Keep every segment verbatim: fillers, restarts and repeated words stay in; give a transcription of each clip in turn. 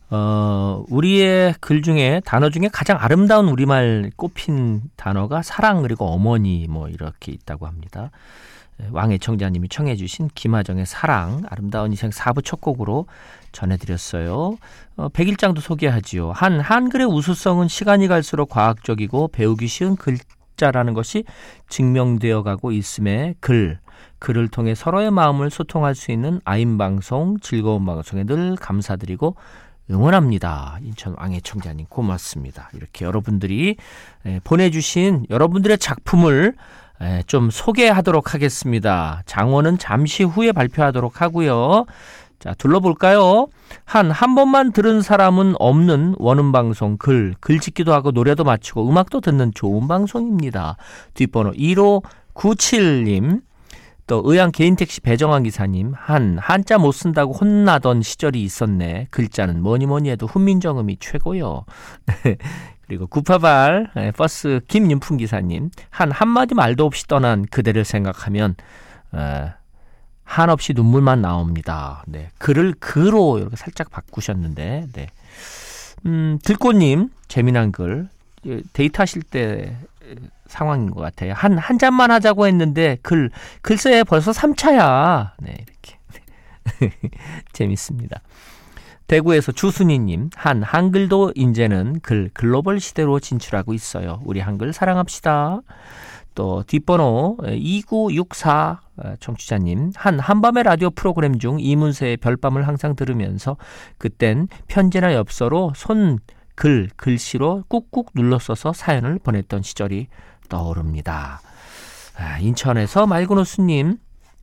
어, 우리의 글 중에 단어 중에 가장 아름다운 우리말 꼽힌 단어가 사랑 그리고 어머니 뭐 이렇게 있다고 합니다. 왕애청자님이 청해 주신 김하정의 사랑 아름다운 인생 사 부 첫 곡으로 전해드렸어요. 어, 백일장도 소개하지요. 한 한글의 우수성은 시간이 갈수록 과학적이고 배우기 쉬운 글자라는 것이 증명되어 가고 있음에 글, 글을 통해 서로의 마음을 소통할 수 있는 아임방송, 즐거운 방송에 늘 감사드리고 응원합니다. 인천 왕애청자님 고맙습니다. 이렇게 여러분들이 보내주신 여러분들의 작품을 좀 소개하도록 하겠습니다. 장원은 잠시 후에 발표하도록 하고요. 자, 둘러볼까요? 한, 한 번만 들은 사람은 없는 원음방송 글, 글 짓기도 하고 노래도 맞추고 음악도 듣는 좋은 방송입니다. 뒷번호 일오구칠 님, 또 의왕 개인택시 배정환 기사님, 한, 한자 못 쓴다고 혼나던 시절이 있었네. 글자는 뭐니 뭐니 해도 훈민정음이 최고요. 그리고 구팔팔 버스 김윤풍 기사님, 한 한마디 말도 없이 떠난 그대를 생각하면 에, 한없이 눈물만 나옵니다. 네, 글을 그로 이렇게 살짝 바꾸셨는데, 네. 음, 들꽃님 재미난 글 데이트하실 때 상황인 것 같아요. 한, 한 잔만 하자고 했는데 글 글쎄 벌써 삼 차야. 네, 이렇게 재밌습니다. 대구에서 주순이님, 한 한글도 이제는 글 글로벌 시대로 진출하고 있어요. 우리 한글 사랑합시다. 또 뒷번호 이구육사 청취자님, 한 한밤의 라디오 프로그램 중 이문세의 별밤을 항상 들으면서 그땐 편지나 엽서로 손 글 글씨로 꾹꾹 눌러 써서 사연을 보냈던 시절이 떠오릅니다. 아, 인천에서 말고노수님,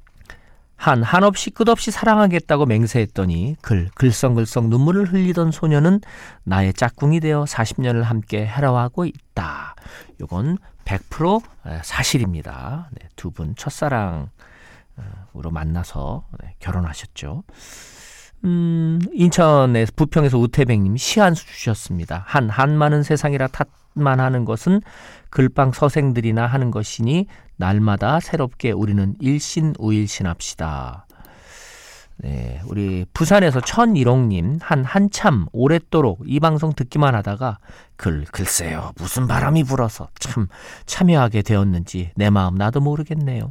한 한없이 끝없이 사랑하겠다고 맹세했더니 글 글썽글썽 눈물을 흘리던 소녀는 나의 짝꿍이 되어 사십 년을 함께 해라하고 있다. 이건 백 퍼센트 사실입니다. 네, 두 분 첫사랑으로 만나서 네, 결혼하셨죠. 음, 인천에서 부평에서 우태백님이 시 한 수 주셨습니다. 한 한많은 세상이라 탓만 하는 것은 글빵 서생들이나 하는 것이니 날마다 새롭게 우리는 일신우일신합시다. 네, 우리 부산에서 천일홍님, 한 한참 오랫도록 이 방송 듣기만 하다가 글 글쎄요 무슨 바람이 불어서 참 참여하게 되었는지 내 마음 나도 모르겠네요.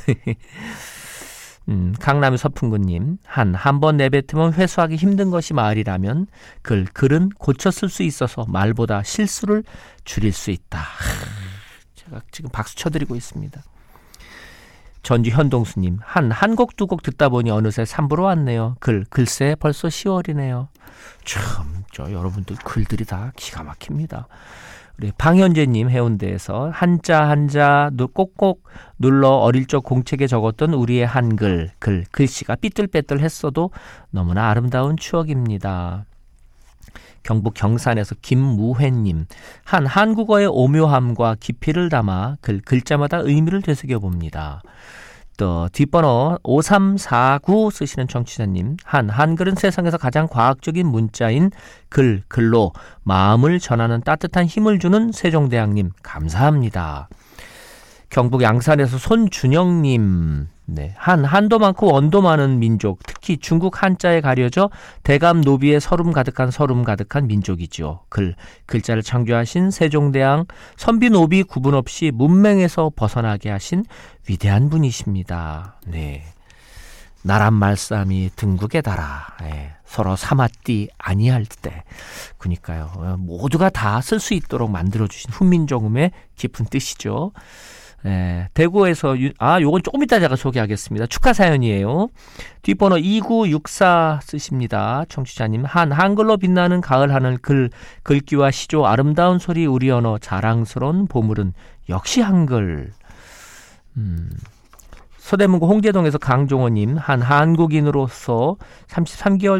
음, 강남의 서풍구님, 한 한 번 내뱉으면 회수하기 힘든 것이 말이라면 글 글은 고쳐 쓸 수 있어서 말보다 실수를 줄일 수 있다. 제가 지금 박수 쳐드리고 있습니다. 전주 현동수님, 한 한 곡 두 곡 듣다 보니 어느새 삼 부로 왔네요. 글 글쎄 벌써 시월이네요. 참, 저 여러분들 글들이 다 기가 막힙니다. 우리 방현재님 해운대에서 한자 한자 꼭꼭 눌러 어릴 적 공책에 적었던 우리의 한글 글 글씨가 삐뚤빼뚤했어도 너무나 아름다운 추억입니다. 경북 경산에서 김무회님, 한 한국어의 오묘함과 깊이를 담아 글 글자마다 의미를 되새겨봅니다. 또 뒷번호 오삼사구 쓰시는 청취자님, 한 한글은 세상에서 가장 과학적인 문자인 글, 글로 마음을 전하는 따뜻한 힘을 주는 세종대왕님 감사합니다. 경북 양산에서 손준영님, 네, 한 한도 많고 원도 많은 민족, 특히 중국 한자에 가려져 대감 노비의 서름 가득한 서름 가득한 민족이죠. 글, 글자를 창조하신 세종대왕, 선비 노비 구분 없이 문맹에서 벗어나게 하신 위대한 분이십니다. 네, 나란 말싸움이 등국에 달아, 네, 서로 삼았디 아니할 때. 그러니까요, 모두가 다 쓸 수 있도록 만들어주신 훈민정음의 깊은 뜻이죠. 네, 대구에서 유, 아 요건 조금 이따 제가 소개하겠습니다. 축하 사연이에요. 뒷번호 이구육사 쓰십니다. 청취자님, 한 한글로 빛나는 가을 하늘 글 글귀와 시조 아름다운 소리 우리 언어 자랑스러운 보물은 역시 한글. 음, 서대문구 홍제동에서 강종호님, 한 한국인으로서 삼십삼 개월